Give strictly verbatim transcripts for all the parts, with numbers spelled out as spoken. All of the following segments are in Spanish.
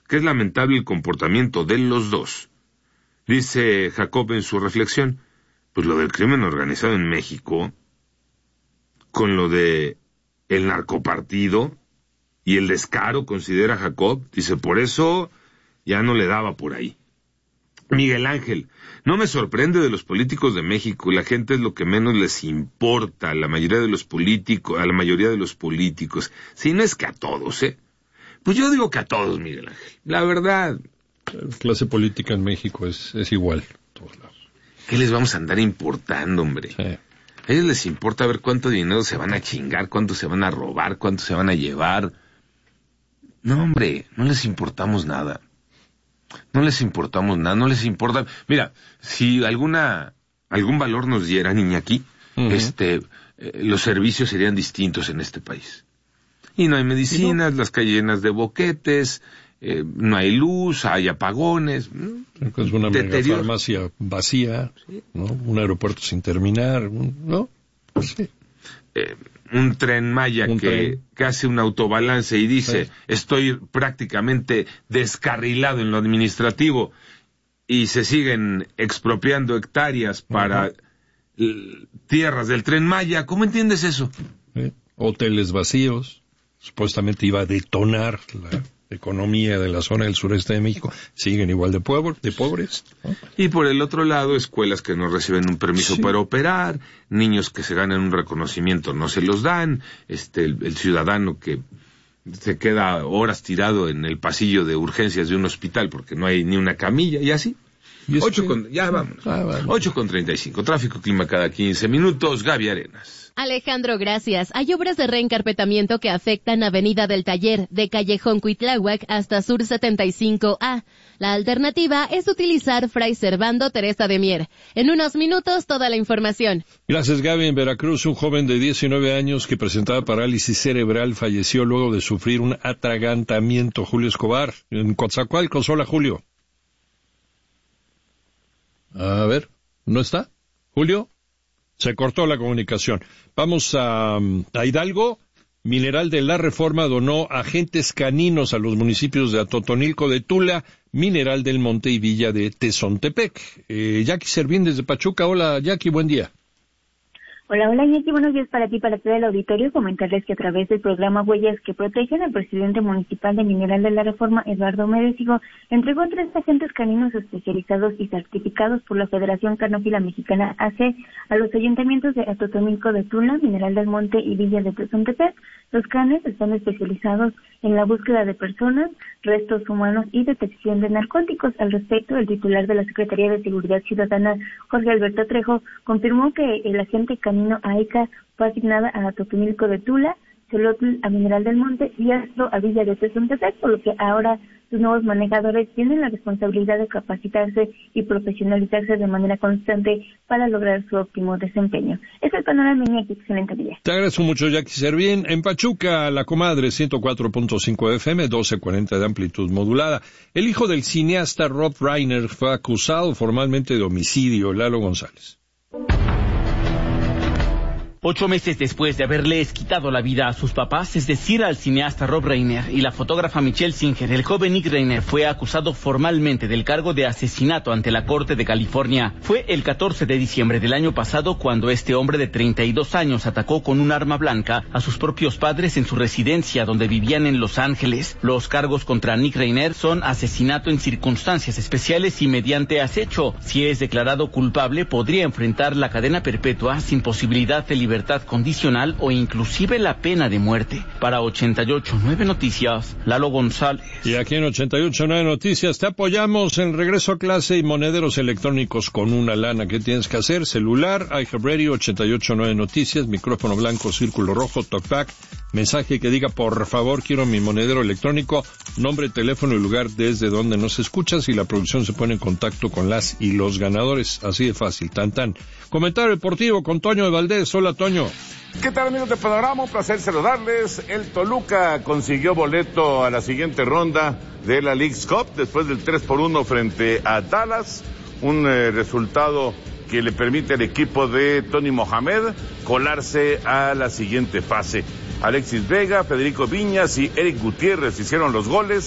que es lamentable el comportamiento de los dos. Dice Jacob en su reflexión, pues lo del crimen organizado en México, con lo de el narcopartido y el descaro, considera Jacob, dice, por eso ya no le daba por ahí. Miguel Ángel, no me sorprende de los políticos de México, la gente es lo que menos les importa, a la mayoría de los políticos, a la mayoría de los políticos, si no es que a todos, ¿eh? Pues yo digo que a todos, Miguel Ángel, la verdad. La clase política en México es, es igual, a todos lados. ¿Qué les vamos a andar importando, hombre? Sí. A ellos les importa ver cuánto dinero se van a chingar, cuánto se van a robar, cuánto se van a llevar. No, hombre, no les importamos nada. No les importamos nada, no les importa. Mira, si alguna algún valor nos diera, Iñaki, uh-huh. este, eh, los servicios serían distintos en este país. Y no hay medicinas, no? Las calles llenas de boquetes, eh, no hay luz, hay apagones. Es una mega farmacia vacía, ¿sí? ¿No? Un aeropuerto sin terminar, ¿no? Sí. Eh, un tren Maya un que, tren. que hace un autobalance y dice, sí. Estoy prácticamente descarrilado en lo administrativo, y se siguen expropiando hectáreas para uh-huh. l- tierras del tren Maya. ¿Cómo entiendes eso? Sí. Hoteles vacíos, supuestamente iba a detonar la economía de la zona del sureste de México, siguen igual de, pueblo, de pobres, ¿no? Y por el otro lado, escuelas que no reciben un permiso sí. para operar, niños que se ganan un reconocimiento no se los dan, este el, el ciudadano que se queda horas tirado en el pasillo de urgencias de un hospital porque no hay ni una camilla, y así. ¿Y Ocho que... con... Ya vamos. Ah, vale. Ocho con treinta y cinco. Tráfico, clima cada quince minutos. Gaby Arenas. Alejandro, gracias. Hay obras de reencarpetamiento que afectan Avenida del Taller, de Callejón Cuitláhuac hasta Sur setenta y cinco A. La alternativa es utilizar Fray Servando Teresa de Mier. En unos minutos, toda la información. Gracias, Gaby. En Veracruz, un joven de diecinueve años que presentaba parálisis cerebral falleció luego de sufrir un atragantamiento. Julio Escobar, en Coatzacoalcos. Hola, Julio. A ver, ¿no está? ¿Julio? Se cortó la comunicación. Vamos a, a Hidalgo. Mineral de la Reforma donó agentes caninos a los municipios de Atotonilco de Tula, Mineral del Monte y Villa de Tezontepec. Eh, Jackie Servín desde Pachuca. Hola, Jackie, buen día. Hola, hola, Iñaki, buenos días para ti, para todo el auditorio. Comentarles que a través del programa Huellas que Protegen, el presidente municipal de Mineral de la Reforma, Eduardo Medesigo, entregó tres agentes caninos especializados y certificados por la Federación Canófila Mexicana A C a los ayuntamientos de Atotonilco de Tula, Mineral del Monte y Villa de Tezontepec. Los canes están especializados en la búsqueda de personas, restos humanos y detección de narcóticos. Al respecto, el titular de la Secretaría de Seguridad Ciudadana, Jorge Alberto Trejo, confirmó que el agente canino AICA fue asignada a Atotonilco de Tula, Xolotl a Mineral del Monte y Astro a Villa de Tezontepec, por lo que ahora sus nuevos manejadores tienen la responsabilidad de capacitarse y profesionalizarse de manera constante para lograr su óptimo desempeño. Es el panorama, Iñaki, excelente día. Te agradezco mucho, Jackie Servín. En Pachuca, La Comadre, ciento cuatro punto cinco F M, doce cuarenta de amplitud modulada. El hijo del cineasta Rob Reiner fue acusado formalmente de homicidio. Lalo González. Ocho meses después de haberles quitado la vida a sus papás, es decir, al cineasta Rob Reiner y la fotógrafa Michelle Singer, el joven Nick Reiner fue acusado formalmente del cargo de asesinato ante la Corte de California. Fue el catorce de diciembre del año pasado cuando este hombre de treinta y dos años atacó con un arma blanca a sus propios padres en su residencia donde vivían en Los Ángeles. Los cargos contra Nick Reiner son asesinato en circunstancias especiales y mediante acecho. Si es declarado culpable, podría enfrentar la cadena perpetua sin posibilidad de libertad libertad condicional o inclusive la pena de muerte. Para ochenta y ocho punto nueve Noticias, Lalo González. Y aquí en ochenta y ocho punto nueve Noticias te apoyamos en regreso a clase y monederos electrónicos con una lana. ¿Qué tienes que hacer? Celular, iHeartRadio, ochenta y ocho punto nueve Noticias, micrófono blanco, círculo rojo, talkback, mensaje que diga por favor quiero mi monedero electrónico, nombre, teléfono y lugar desde donde nos escuchas y la producción se pone en contacto con las y los ganadores. Así de fácil, tan tan. Comentario deportivo con Toño de Valdés. Hola, Toño. ¿Qué tal, amigos de Panorama? Un placer saludarles. El Toluca consiguió boleto a la siguiente ronda de la Leagues Cup después del tres por uno frente a Dallas. Un eh, resultado que le permite al equipo de Tony Mohamed colarse a la siguiente fase. Alexis Vega, Federico Viñas y Eric Gutiérrez hicieron los goles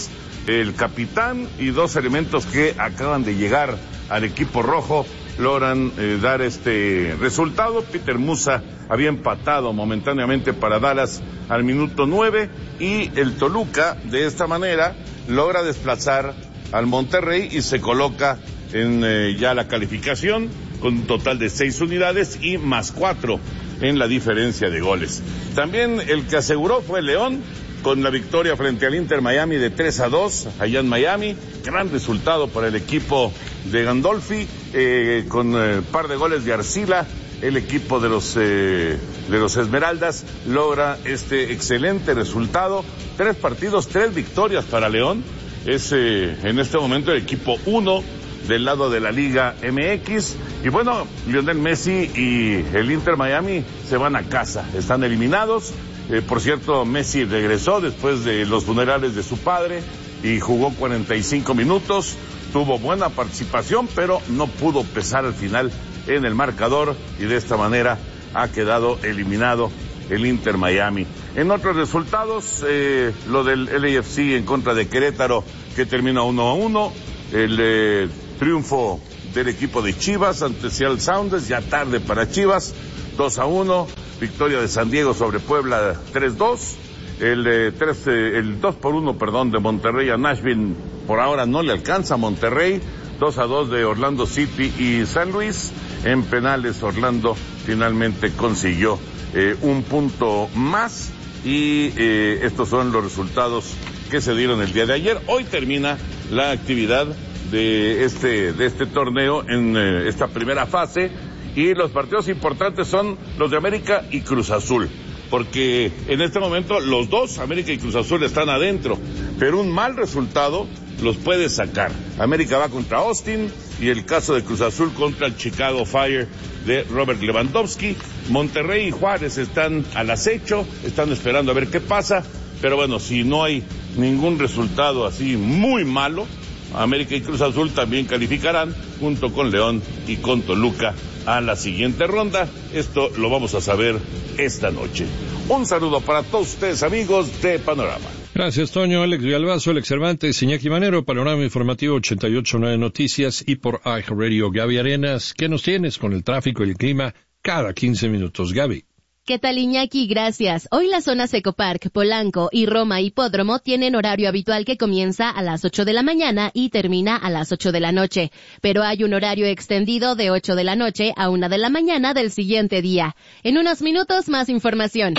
el capitán y dos elementos que acaban de llegar al equipo rojo logran eh, dar este resultado. Peter Musa había empatado momentáneamente para Dallas al minuto nueve y el Toluca de esta manera logra desplazar al Monterrey y se coloca en eh, ya la calificación con un total de seis unidades y más cuatro en la diferencia de goles. También el que aseguró fue León, con la victoria frente al Inter Miami de tres a dos allá en Miami. Gran resultado para el equipo de Gandolfi, eh, con un eh, par de goles de Arcila. El equipo de los eh, de los Esmeraldas logra este excelente resultado. Tres partidos, tres victorias para León. Es eh, en este momento el equipo uno del lado de la Liga M X. Y bueno, Lionel Messi y el Inter Miami se van a casa, están eliminados. Eh, por cierto, Messi regresó después de los funerales de su padre y jugó cuarenta y cinco minutos, tuvo buena participación, pero no pudo pesar al final en el marcador y de esta manera ha quedado eliminado el Inter Miami. En otros resultados, eh, lo del L A F C en contra de Querétaro, que termina uno a uno, el eh, triunfo del equipo de Chivas ante Seattle Sounders, ya tarde para Chivas, dos a uno, victoria de San Diego sobre Puebla tres dos, el, eh, tres, eh, el dos por uno, perdón, de Monterrey a Nashville, por ahora no le alcanza a Monterrey, dos a dos de Orlando City y San Luis, en penales Orlando finalmente consiguió eh, un punto más y eh, estos son los resultados que se dieron el día de ayer. Hoy termina la actividad de este, de este torneo en eh, esta primera fase. Y los partidos importantes son los de América y Cruz Azul, porque en este momento los dos, América y Cruz Azul, están adentro, pero un mal resultado los puede sacar. América va contra Austin y el caso de Cruz Azul contra el Chicago Fire de Robert Lewandowski. Monterrey y Juárez están al acecho, están esperando a ver qué pasa, pero bueno, si no hay ningún resultado así muy malo, América y Cruz Azul también calificarán junto con León y con Toluca a la siguiente ronda. Esto lo vamos a saber esta noche. Un saludo para todos ustedes, amigos de Panorama. Gracias, Toño. Alex Villalbazo, Alex Cervantes, Iñaki Manero, Panorama Informativo ochenta y ocho punto nueve Noticias y por iHeartRadio. Gaby Arenas, ¿qué nos tienes con el tráfico y el clima cada quince minutos, Gaby? ¿Qué tal, Iñaki? Gracias. Hoy las zonas Ecopark, Polanco y Roma Hipódromo tienen horario habitual que comienza a las ocho de la mañana y termina a las ocho de la noche. Pero hay un horario extendido de ocho de la noche a una de la mañana del siguiente día. En unos minutos, más información.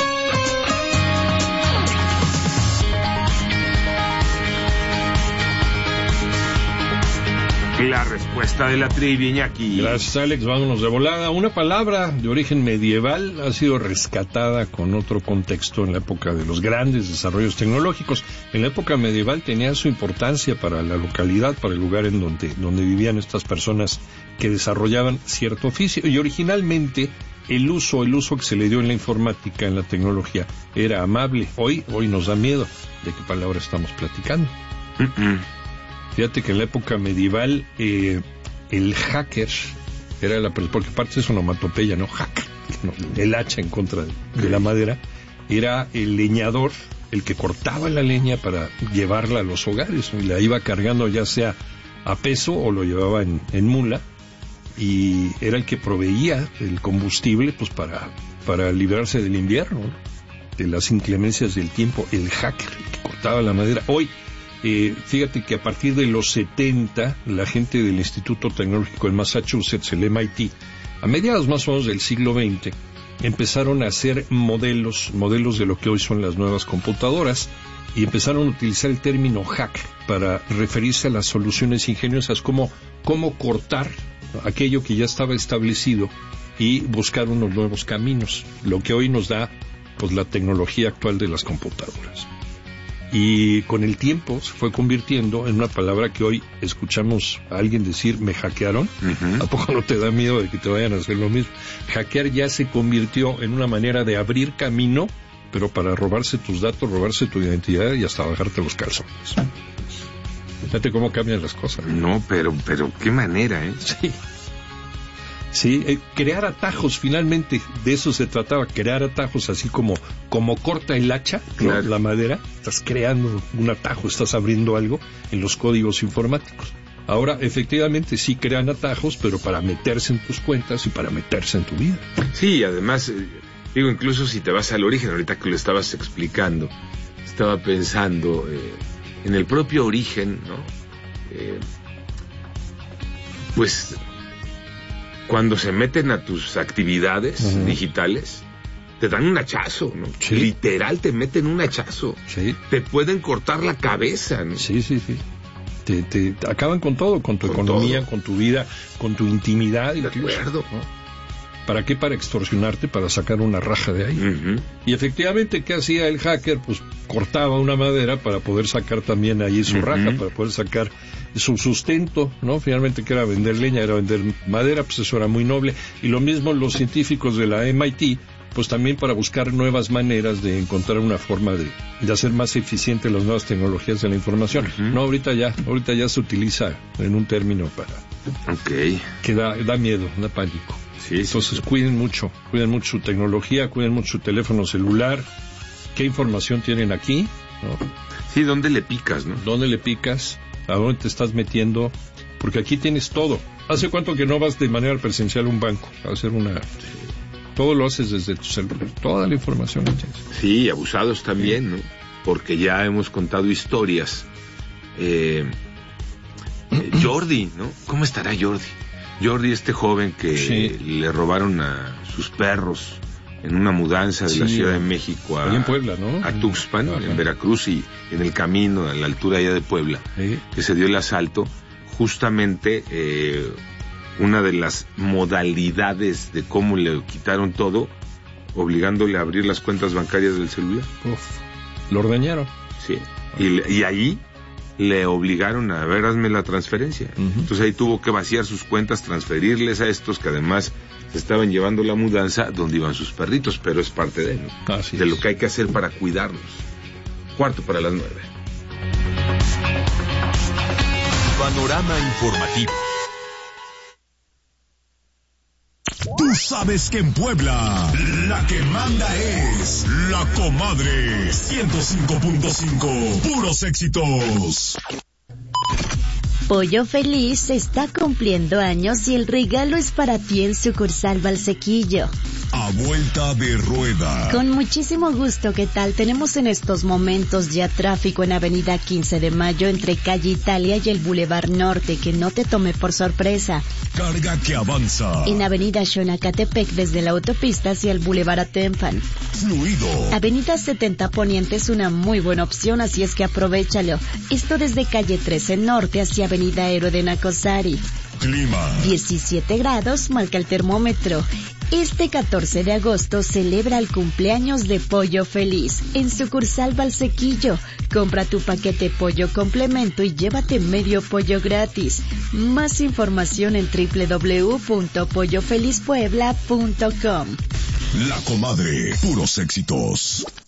La respuesta de la trivia, Iñaki. Gracias, Alex. Vámonos de volada. Una palabra de origen medieval ha sido rescatada con otro contexto en la época de los grandes desarrollos tecnológicos. En la época medieval tenía su importancia para la localidad, para el lugar en donde, donde vivían estas personas que desarrollaban cierto oficio. Y originalmente el uso, el uso que se le dio en la informática, en la tecnología, era amable. Hoy, hoy nos da miedo de qué palabra estamos platicando. Uh-uh. Fíjate que en la época medieval eh, el hacker era la, porque aparte es una onomatopeya, ¿no? Hack, no, el hacha en contra de, de la madera, era el leñador, el que cortaba la leña para llevarla a los hogares, ¿no? Y la iba cargando ya sea a peso o lo llevaba en, en mula, y era el que proveía el combustible pues para, para librarse del invierno, ¿no? De las inclemencias del tiempo, el hacker, el que cortaba la madera. Hoy Eh, fíjate que a partir de los setenta, la gente del Instituto Tecnológico de Massachusetts, el M I T, a mediados más o menos del siglo veinte, empezaron a hacer modelos, modelos de lo que hoy son las nuevas computadoras, y empezaron a utilizar el término hack para referirse a las soluciones ingeniosas, como cómo cortar aquello que ya estaba establecido y buscar unos nuevos caminos, lo que hoy nos da pues la tecnología actual de las computadoras. Y con el tiempo se fue convirtiendo en una palabra que hoy escuchamos a alguien decir, me hackearon. Uh-huh. ¿A poco no te da miedo de que te vayan a hacer lo mismo? Hackear ya se convirtió en una manera de abrir camino, pero para robarse tus datos, robarse tu identidad y hasta bajarte los calzones. Fíjate cómo cambian las cosas. No, pero, pero qué manera, ¿eh? Sí. Sí, eh, crear atajos, finalmente de eso se trataba, crear atajos, así como como corta el hacha, claro, ¿no? La madera, estás creando un atajo, estás abriendo algo en los códigos informáticos. Ahora, efectivamente, sí crean atajos, pero para meterse en tus cuentas y para meterse en tu vida. Sí, además, eh, digo, incluso si te vas al origen, ahorita que lo estabas explicando, estaba pensando eh, en el propio origen, ¿no? Eh, pues... Cuando se meten a tus actividades uh-huh. digitales, te dan un hachazo, ¿no? Sí. Literal, te meten un hachazo. Sí. Te pueden cortar la cabeza, ¿no? Sí, sí, sí. Te, te, te acaban con todo, con tu con economía, todo. Con tu vida, con tu intimidad. De acuerdo. ¿No? ¿Para qué? Para extorsionarte, para sacar una raja de ahí. Uh-huh. Y efectivamente, ¿qué hacía el hacker? Pues cortaba una madera para poder sacar también ahí su uh-huh. raja, para poder sacar su sustento, ¿no? Finalmente, que era vender leña, era vender madera, pues eso era muy noble. Y lo mismo los científicos de la M I T, pues también para buscar nuevas maneras de encontrar una forma de, de hacer más eficientes las nuevas tecnologías de la información. Uh-huh. No, ahorita ya, ahorita ya se utiliza en un término para... Okay. Que da, da miedo, da pánico. Sí, Entonces sí, sí. cuiden mucho, cuiden mucho su tecnología, cuiden mucho su teléfono celular, qué información tienen aquí, ¿no? Sí, ¿dónde le picas, no? ¿Dónde le picas? ¿A dónde te estás metiendo? Porque aquí tienes todo. ¿Hace cuánto que no vas de manera presencial a un banco a hacer una... Todo lo haces desde tu celular, toda la información la tienes. Sí, abusados también, ¿no? Porque ya hemos contado historias. Eh, eh, Jordi, ¿no? ¿Cómo estará Jordi? Jordi, este joven que sí. le robaron a sus perros en una mudanza de sí, la Ciudad de México a, en Puebla, ¿no? a Tuxpan, Ajá. en Veracruz, y en el camino, a la altura allá de Puebla, ¿Sí? que se dio el asalto. Justamente eh, una de las modalidades de cómo le quitaron todo, obligándole a abrir las cuentas bancarias del celular. Uf, lo ordeñaron. Sí, y, y ahí le obligaron a ver, hazme la transferencia. Uh-huh. Entonces ahí tuvo que vaciar sus cuentas, transferirles a estos que además se estaban llevando la mudanza donde iban sus perritos, pero es parte de, ¿no? Así de es. lo que hay que hacer para cuidarlos. Cuarto para las nueve. Panorama informativo. Tú sabes que en Puebla la que manda es La Comadre. ciento cinco punto cinco, puros éxitos. Pollo Feliz está cumpliendo años y el regalo es para ti en sucursal Valsequillo. A vuelta de rueda. Con muchísimo gusto, ¿qué tal? Tenemos en estos momentos ya tráfico en Avenida quince de Mayo entre Calle Italia y el Boulevard Norte, que no te tome por sorpresa. Carga que avanza. En Avenida Xonacatepec desde la autopista hacia el Boulevard Atempan. Fluido. Avenida setenta Poniente es una muy buena opción, así es que aprovéchalo. Esto desde Calle trece Norte hacia Avenida Héroe de Nacosari. Clima. diecisiete grados marca el termómetro. Este catorce de agosto celebra el cumpleaños de Pollo Feliz en sucursal Valsequillo. Compra tu paquete pollo complemento y llévate medio pollo gratis. Más información en doble u doble u doble u punto pollo feliz puebla punto com. La Comadre, puros éxitos.